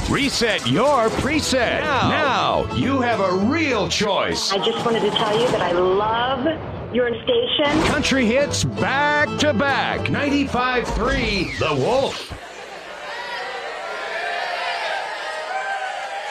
Reset your preset. Now you have a real choice. I just wanted to tell you that I love your station. Country hits back to back. 95.3 The Wolf.